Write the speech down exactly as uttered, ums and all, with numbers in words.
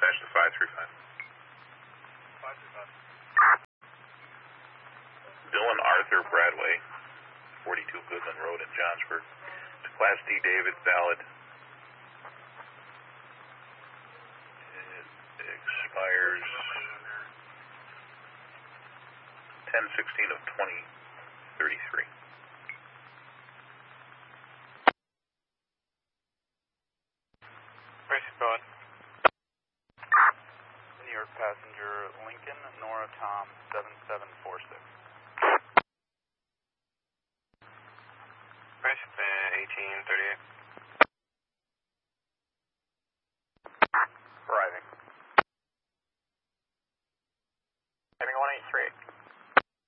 dispatch to five three five. five three five. Dylan Arthur Bradway, forty-two Goodland Road in Johnsburg. To Class D David Ballard. It expires ten sixteen of twenty thirty-three. Racing Bud. New York passenger Lincoln, Nora Tom, seven seven four six. Racing eighteen thirty-eight.